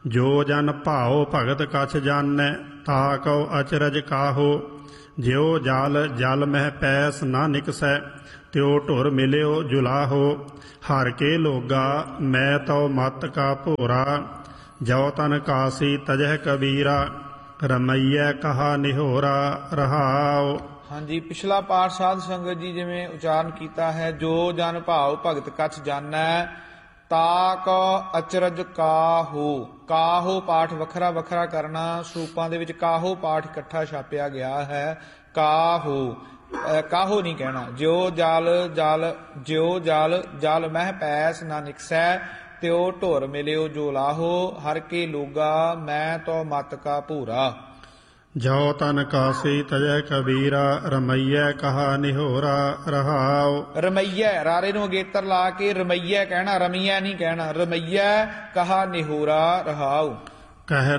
ਜੋ ਜਨ ਭਾਉ ਭਗਤ ਕਛ ਜਾਣੈ ਤਾ ਕਉ ਅਚਰਜ ਕਾਹੋ। ਜਿਉ ਜਲ ਜਲ ਮਹਿ ਪੈਸ ਨਾ ਨਿਕਸੈ ਤਿਉ ਢੁਰ ਮਿਲਿਓ ਜੁਲਾਹੋ। ਹਰ ਕੇ ਲੋਗਾ ਮੈਂ ਤਉ ਮਤ ਕਾ ਭੋਰਾ ਜੋ ਤਨ ਕਾਸੀ ਤਜਹਿ ਕਬੀਰਾ। ਰਮਈਐ ਕਹਾ ਨਿਹੋਰਾ ਰਹਾਉ। ਹਾਂਜੀ, ਪਿਛਲਾ ਪਾਠ ਸਾਧ ਸੰਗਤ ਜੀ ਜਿਵੇਂ ਉਚਾਰਨ ਕੀਤਾ ਹੈ, ਜੋ ਜਨ ਭਾਉ ਭਗਤ ਕਛ ਜਾਣੈ ਤਾ ਕਉ ਅਚਰਜ ਕਾਹੋ। ਕਾਹੋ ਪਾਠ ਵੱਖਰਾ ਵੱਖਰਾ ਕਰਨਾ, ਸਰੂਪਾਂ ਦੇ ਵਿੱਚ ਕਾਹੋ ਪਾਠ ਇਕੱਠਾ ਛਾਪਿਆ ਗਿਆ ਹੈ। ਕਾਹੋ ਕਾਹੋ ਨਹੀਂ ਕਹਿਣਾ। ਜਿਉ ਜਲ ਜਲ ਮਹਿ ਪੈਸ ਨਾ ਨਿਕਸੈ ਤਿਉ ਢੁਰ ਮਿਲਿਓ ਜੋ ਲਾਹੋ। ਹਰ ਕੇ ਲੋਗਾ ਮੈਂ ਤੋ ਮਤ ਕਾ ਭੂਰਾ। ਜੋ ਤਨ ਕਾਸੀ ਤਜੈ ਕਬੀਰਾ। ਰਮਈਐ ਕਹਾ ਨਿਹੋਰਾ ਰਹਾਉ। ਰਮਈਐ ਰਾਰੇ ਨੂੰ ਅਗੇਤਰ ਲਾ ਕੇ ਰਮਈਐ ਕਹਿਣਾ, ਰਮਈਐ ਨਹੀਂ ਕਹਿਣਾ। ਰਮਈਐ ਕਹਾ ਨਿਹੋਰਾ ਰਹਾਉ। ਕਹਿ